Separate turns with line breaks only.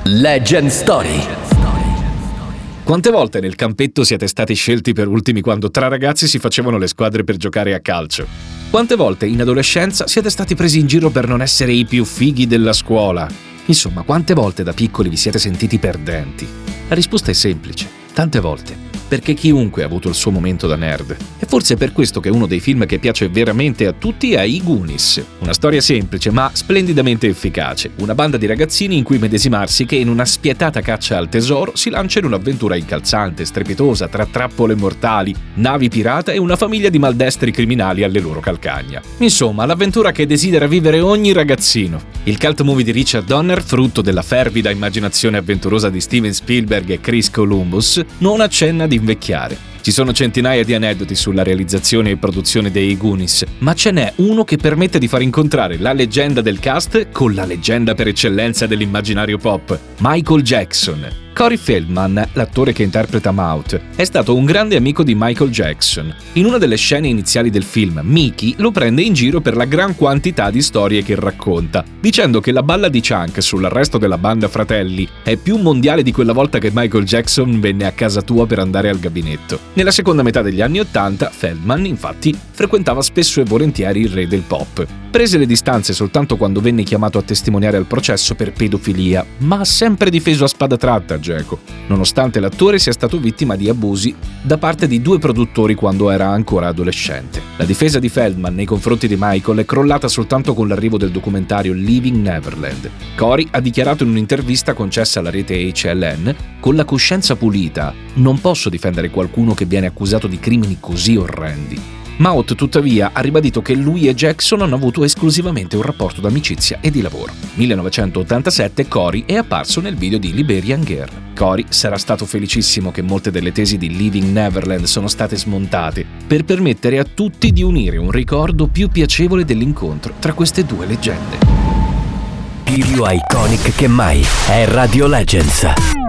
Legend Story.
Quante volte nel campetto siete stati scelti per ultimi quando tra ragazzi si facevano le squadre per giocare a calcio? Quante volte in adolescenza siete stati presi in giro per non essere i più fighi della scuola? Insomma, quante volte da piccoli vi siete sentiti perdenti? La risposta è semplice: tante volte. Perché chiunque ha avuto il suo momento da nerd. E forse è per questo che uno dei film che piace veramente a tutti è I Goonies. Una storia semplice ma splendidamente efficace. Una banda di ragazzini in cui medesimarsi che in una spietata caccia al tesoro si lancia in un'avventura incalzante, strepitosa, tra trappole mortali, navi pirata e una famiglia di maldestri criminali alle loro calcagna. Insomma, l'avventura che desidera vivere ogni ragazzino. Il cult movie di Richard Donner, frutto della fervida immaginazione avventurosa di Steven Spielberg e Chris Columbus, non accenna di invecchiare. Ci sono centinaia di aneddoti sulla realizzazione e produzione dei Goonies, ma ce n'è uno che permette di far incontrare la leggenda del cast con la leggenda per eccellenza dell'immaginario pop, Michael Jackson. Corey Feldman, l'attore che interpreta Mouth, è stato un grande amico di Michael Jackson. In una delle scene iniziali del film, Mickey lo prende in giro per la gran quantità di storie che racconta, dicendo che la balla di Chunk sull'arresto della banda Fratelli è più mondiale di quella volta che Michael Jackson venne a casa tua per andare al gabinetto. Nella seconda metà degli anni '80, Feldman, infatti, frequentava spesso e volentieri il re del pop. Prese le distanze soltanto quando venne chiamato a testimoniare al processo per pedofilia, ma ha sempre difeso a spada tratta Geco, nonostante l'attore sia stato vittima di abusi da parte di 2 produttori quando era ancora adolescente. La difesa di Feldman nei confronti di Michael è crollata soltanto con l'arrivo del documentario Leaving Neverland. Corey ha dichiarato in un'intervista concessa alla rete HLN: "Con la coscienza pulita, non posso difendere qualcuno che viene accusato di crimini così orrendi". Mouth, tuttavia, ha ribadito che lui e Jackson hanno avuto esclusivamente un rapporto d'amicizia e di lavoro. 1987 Corey è apparso nel video di Liberian Girl. Corey sarà stato felicissimo che molte delle tesi di Leaving Neverland sono state smontate per permettere a tutti di unire un ricordo più piacevole dell'incontro tra queste 2 leggende.
Più iconic che mai è Radio Legends.